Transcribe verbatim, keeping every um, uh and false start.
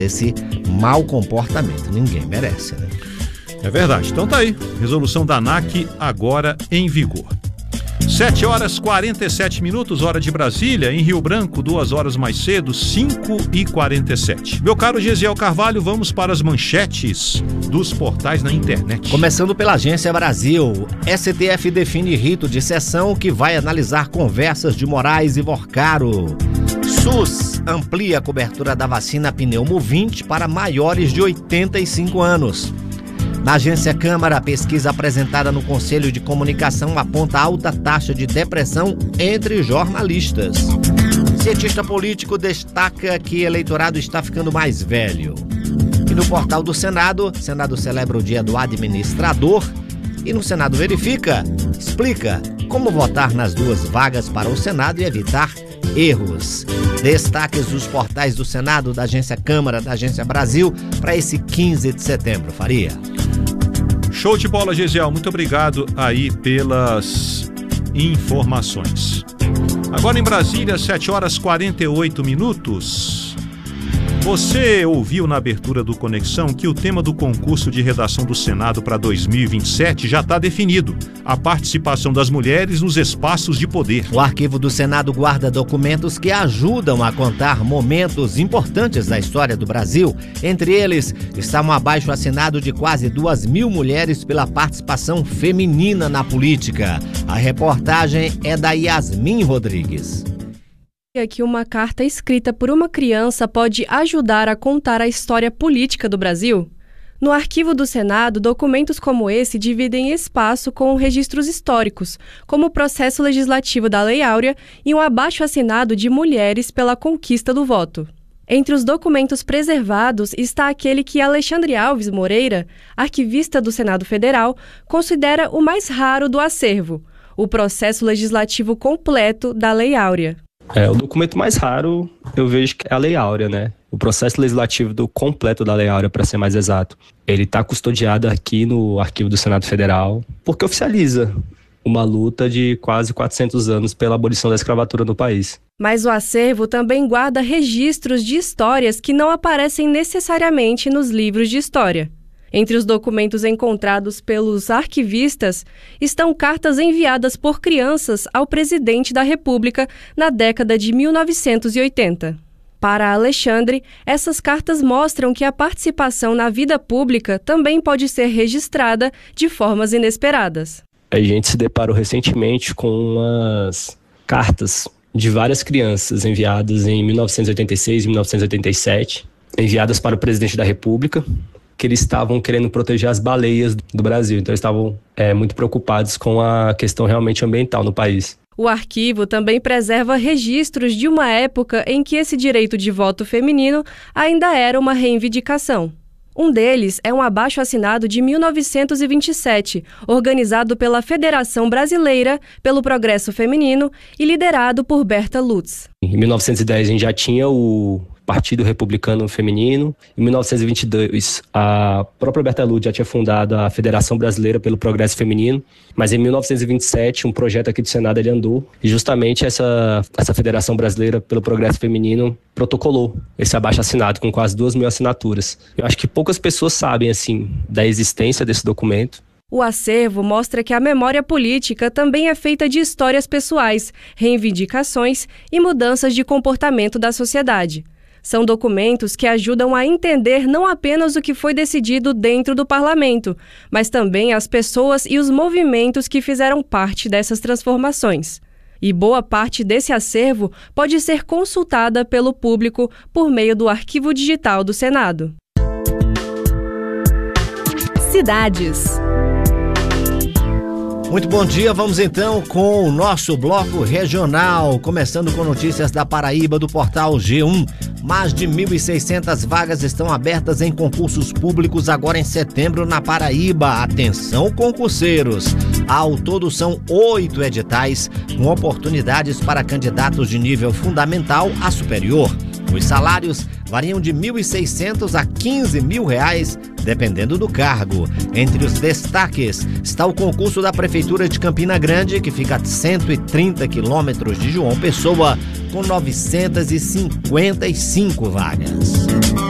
esse mau comportamento. Ninguém merece, né? É verdade. Então tá aí. Resolução da ANAC agora em vigor. sete horas e quarenta e sete minutos, hora de Brasília. Em Rio Branco, duas horas mais cedo, cinco e quarenta e sete. Meu caro Gesiel Carvalho, vamos para as manchetes dos portais na internet. Começando pela Agência Brasil. S T F define rito de sessão que vai analisar conversas de Moraes e Vorcaro. SUS amplia a cobertura da vacina Pneumovinte para maiores de oitenta e cinco anos. Na Agência Câmara, a pesquisa apresentada no Conselho de Comunicação aponta alta taxa de depressão entre jornalistas. Cientista político destaca que o eleitorado está ficando mais velho. E no portal do Senado, o Senado celebra o Dia do Administrador. E no Senado Verifica, explica como votar nas duas vagas para o Senado e evitar erros. Destaques dos portais do Senado, da Agência Câmara, da Agência Brasil, para esse quinze de setembro. Faria. Show de bola, Gesiel. Muito obrigado aí pelas informações. Agora em Brasília, sete horas e quarenta e oito minutos. Você ouviu na abertura do Conexão que o tema do concurso de redação do Senado para dois mil e vinte e sete já está definido: a participação das mulheres nos espaços de poder. O arquivo do Senado guarda documentos que ajudam a contar momentos importantes da história do Brasil. Entre eles está um abaixo-assinado de quase duas mil mulheres pela participação feminina na política. A reportagem é da Yasmin Rodrigues. Que uma carta escrita por uma criança pode ajudar a contar a história política do Brasil? No arquivo do Senado, documentos como esse dividem espaço com registros históricos, como o processo legislativo da Lei Áurea e um abaixo-assinado de mulheres pela conquista do voto. Entre os documentos preservados está aquele que Alexandre Alves Moreira, arquivista do Senado Federal, considera o mais raro do acervo: o processo legislativo completo da Lei Áurea. É, o documento mais raro eu vejo que é a Lei Áurea, né? O processo legislativo do completo da Lei Áurea, para ser mais exato. Ele está custodiado aqui no arquivo do Senado Federal, porque oficializa uma luta de quase quatrocentos anos pela abolição da escravatura no país. Mas o acervo também guarda registros de histórias que não aparecem necessariamente nos livros de história. Entre os documentos encontrados pelos arquivistas estão cartas enviadas por crianças ao presidente da República na década de mil novecentos e oitenta. Para Alexandre, essas cartas mostram que a participação na vida pública também pode ser registrada de formas inesperadas. A gente se deparou recentemente com umas cartas de várias crianças enviadas em mil novecentos e oitenta e seis e mil novecentos e oitenta e sete, enviadas para o presidente da República, que eles estavam querendo proteger as baleias do Brasil. Então eles estavam é, muito preocupados com a questão realmente ambiental no país. O arquivo também preserva registros de uma época em que esse direito de voto feminino ainda era uma reivindicação. Um deles é um abaixo-assinado de mil novecentos e vinte e sete, organizado pela Federação Brasileira pelo Progresso Feminino e liderado por Berta Lutz. Em mil novecentos e dez a gente já tinha o Partido Republicano Feminino. Em mil novecentos e vinte e dois, a própria Berta Lutz já tinha fundado a Federação Brasileira pelo Progresso Feminino, mas em mil novecentos e vinte e sete, um projeto aqui do Senado ele andou, e justamente essa, essa Federação Brasileira pelo Progresso Feminino protocolou esse abaixo-assinado com quase duas mil assinaturas. Eu acho que poucas pessoas sabem, assim, da existência desse documento. O acervo mostra que a memória política também é feita de histórias pessoais, reivindicações e mudanças de comportamento da sociedade. São documentos que ajudam a entender não apenas o que foi decidido dentro do parlamento, mas também as pessoas e os movimentos que fizeram parte dessas transformações. E boa parte desse acervo pode ser consultada pelo público por meio do Arquivo Digital do Senado. Cidades. Muito bom dia, vamos então com o nosso bloco regional, começando com notícias da Paraíba do portal G um. Mais de mil e seiscentas vagas estão abertas em concursos públicos agora em setembro na Paraíba. Atenção, concurseiros! Ao todo são oito editais com oportunidades para candidatos de nível fundamental a superior. Os salários variam de mil e seiscentos a quinze mil reais, dependendo do cargo. Entre os destaques está o concurso da Prefeitura de Campina Grande, que fica a cento e trinta quilômetros de João Pessoa, com novecentas e cinquenta e cinco vagas.